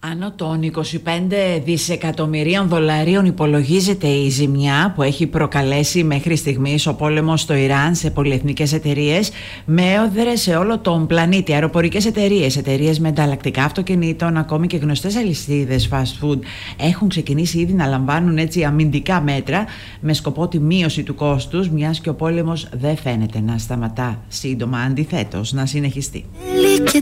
Άνω των 25 δισεκατομμυρίων δολαρίων υπολογίζεται η ζημιά που έχει προκαλέσει μέχρι στιγμής ο πόλεμος στο Ιράν σε πολυεθνικές εταιρείες με έοδρες σε όλο τον πλανήτη. Αεροπορικές εταιρείες, εταιρείες με ανταλλακτικά αυτοκινήτων, ακόμη και γνωστές αλυσίδες fast food έχουν ξεκινήσει ήδη να λαμβάνουν έτσι αμυντικά μέτρα με σκοπό τη μείωση του κόστους, μιας και ο πόλεμος δεν φαίνεται να σταματά σύντομα, αντιθέτως να συνεχιστεί. Και